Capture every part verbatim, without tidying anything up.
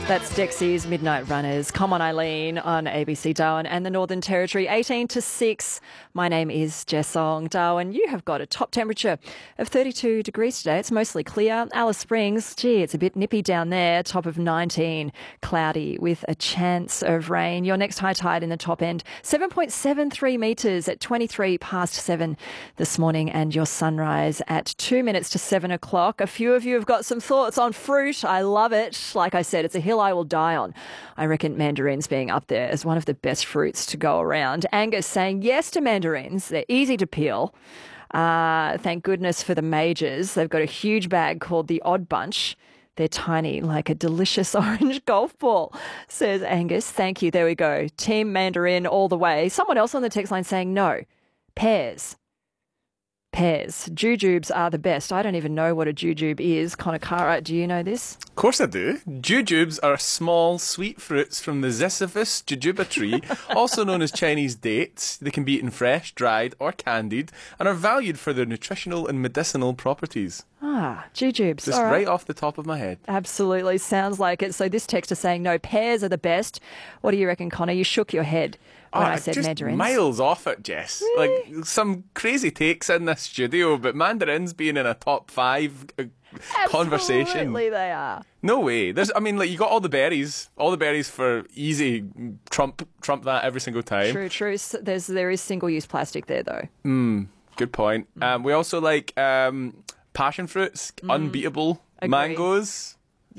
That's Dexy's Midnight Runners. Come on, Eileen, on A B C Darwin and the Northern Territory, eighteen to six. My name is Jess Ong. Darwin, you have got a top temperature of thirty-two degrees today. It's mostly clear. Alice Springs, gee, it's a bit nippy down there. Top of nineteen, cloudy with a chance of rain. Your next high tide in the top end, seven point seven three metres at twenty-three past seven this morning, and your sunrise at two minutes to seven o'clock. A few of you have got some thoughts on fruit. I love it. Like I said, it's a hill I will die on. I reckon mandarins being up there as one of the best fruits to go around. Angus saying yes to mandarins. They're easy to peel. Uh, thank goodness for the majors. They've got a huge bag called the Odd Bunch. They're tiny, like a delicious orange golf ball, says Angus. Thank you. There we go. Team mandarin all the way. Someone else on the text line saying no. Pears. Pears. Jujubes are the best. I don't even know what a jujube is. Conakara, do you know this? Of course I do. Jujubes are small, sweet fruits from the Ziziphus jujuba tree, also known as Chinese dates. They can be eaten fresh, dried or candied and are valued for their nutritional and medicinal properties. Ah, jujubes. Just right. right off the top of my head. Absolutely. Sounds like it. So this text is saying no, pears are the best. What do you reckon, Connor? You shook your head when oh, I said just mandarins. Miles off it, Jess. Really? Like some crazy takes in this studio, but mandarins being in a top five uh, conversation. Absolutely they are. No way. There's, I mean, like you got all the berries, all the berries for easy trump, trump that every single time. True, true. There's there is single-use plastic there though. Mm, good point. Mm. Um, we also like um, passion fruits, mm. unbeatable. Agree. Mangoes.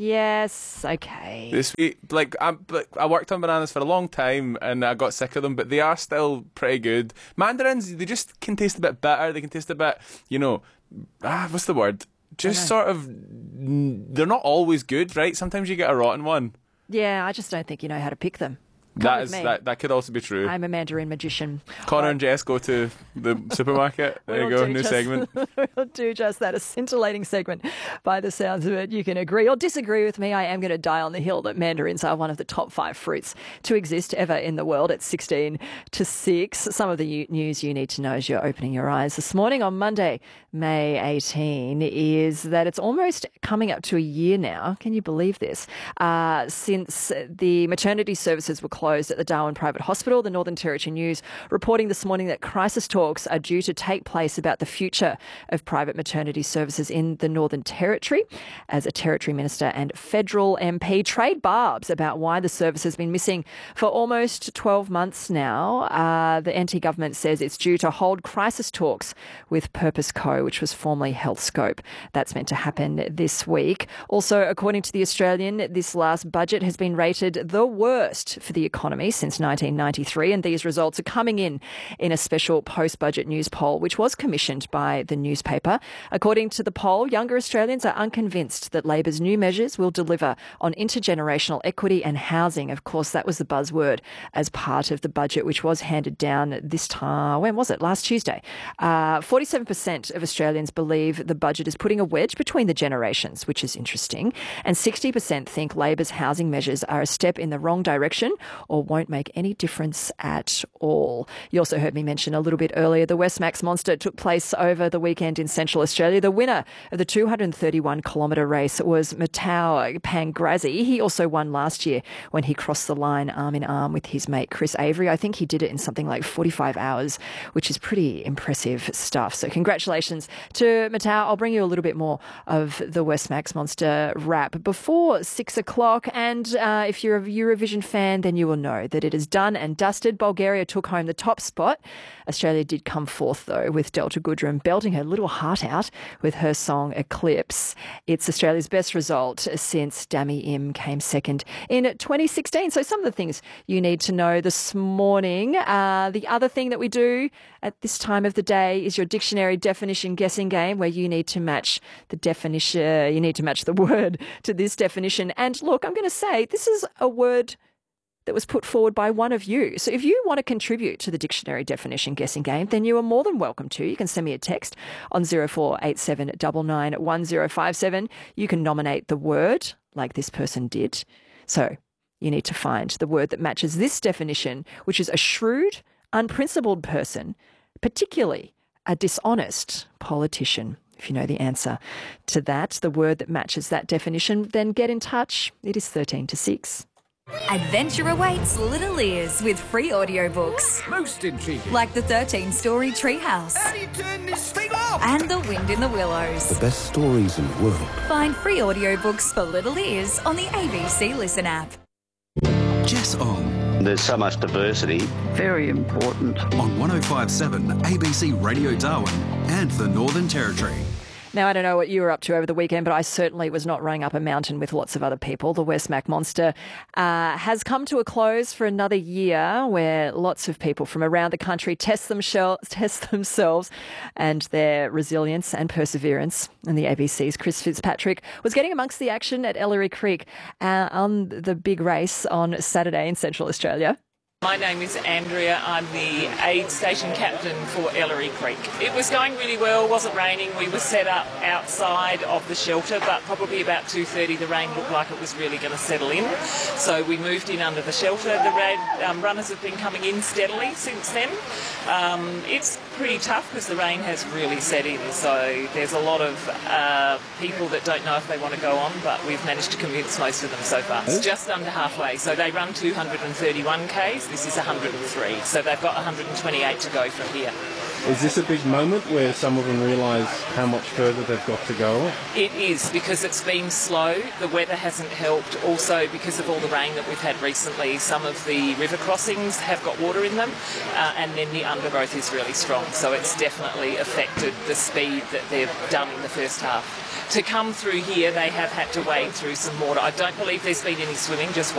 Yes, okay. This week, like I, I worked on bananas for a long time and I got sick of them, but they are still pretty good. Mandarins, they just can taste a bit bitter. They can taste a bit, you know, ah, what's the word? Just sort of, they're not always good, right? Sometimes you get a rotten one. Yeah, I just don't think you know how to pick them. That is that, that could also be true. I'm a mandarin magician. Connor oh. and Jess go to the supermarket. There you go, new just, segment. We'll do just that. A scintillating segment by the sounds of it. You can agree or disagree with me. I am going to die on the hill that mandarins are one of the top five fruits to exist ever in the world at sixteen to six. Some of the news you need to know as you're opening your eyes this morning on Monday, May eighteenth, is that it's almost coming up to a year now. Can you believe this? Uh, since the maternity services were closed at the Darwin Private Hospital. The Northern Territory News reporting this morning that crisis talks are due to take place about the future of private maternity services in the Northern Territory, as a Territory Minister and federal M P trade barbs about why the service has been missing for almost twelve months now. Uh, the N T government says it's due to hold crisis talks with Purpose Co, which was formerly HealthScope. That's meant to happen this week. Also, according to The Australian, this last budget has been rated the worst for the economy since nineteen ninety-three, and these results are coming in in a special post-budget news poll which was commissioned by the newspaper. According to the poll, younger Australians are unconvinced that Labor's new measures will deliver on intergenerational equity and housing. Of course, that was the buzzword as part of the budget which was handed down this time, when was it? Last Tuesday. Uh, forty-seven percent of Australians believe the budget is putting a wedge between the generations, which is interesting, and sixty percent think Labor's housing measures are a step in the wrong direction or won't make any difference at all. You also heard me mention a little bit earlier the Westmax Monster took place over the weekend in Central Australia. The winner of the two hundred thirty-one kilometre race was Matau Pangrazi. He also won last year when he crossed the line arm in arm with his mate Chris Avery. I think he did it in something like forty-five hours, which is pretty impressive stuff. So congratulations to Matau. I'll bring you a little bit more of the Westmax Monster wrap before six o'clock. And uh, if you're a Eurovision fan, then you will know that it is done and dusted. Bulgaria took home the top spot. Australia did come fourth, though, with Delta Goodrem belting her little heart out with her song Eclipse. It's Australia's best result since Dami Im came second in twenty sixteen. So some of the things you need to know this morning. Uh, the other thing that we do at this time of the day is your dictionary definition guessing game, where you need to match the definition, you need to match the word to this definition. And look, I'm going to say this is a word that was put forward by one of you. So if you want to contribute to the dictionary definition guessing game, then you are more than welcome to. You can send me a text on zero four eight seven nine nine one zero five seven. You can nominate the word like this person did. So you need to find the word that matches this definition, which is a shrewd, unprincipled person, particularly a dishonest politician. If you know the answer to that, the word that matches that definition, then get in touch. It is thirteen to six. Adventure awaits little ears with free audiobooks. Most intriguing. Like the thirteen-story Treehouse. How do you turn this thing off? And The Wind in the Willows. The best stories in the world. Find free audiobooks for little ears on the A B C Listen app. Jess Ong. There's so much diversity. Very important. On one oh five point seven A B C Radio Darwin and the Northern Territory. Now, I don't know what you were up to over the weekend, but I certainly was not running up a mountain with lots of other people. The Westmac Monster uh, has come to a close for another year, where lots of people from around the country test themselves, test themselves and their resilience and perseverance. And the A B C's Chris Fitzpatrick was getting amongst the action at Ellery Creek uh, on the big race on Saturday in Central Australia. My name is Andrea. I'm the aid station captain for Ellery Creek. It was going really well, wasn't raining. We were set up outside of the shelter, but probably about two thirty the rain looked like it was really going to settle in. So we moved in under the shelter. The rad, um, runners have been coming in steadily since then. Um, it's pretty tough because the rain has really set in, so there's a lot of uh, people that don't know if they want to go on, but we've managed to convince most of them so far. It's just under halfway, so they run two hundred thirty-one kays. This is one hundred three, so they've got one hundred twenty-eight to go from here. Is this a big moment where some of them realise how much further they've got to go? It is, because it's been slow. The weather hasn't helped. Also, because of all the rain that we've had recently, some of the river crossings have got water in them, uh, and then the undergrowth is really strong. So it's definitely affected the speed that they've done in the first half. To come through here, they have had to wade through some water. I don't believe there's been any swimming, just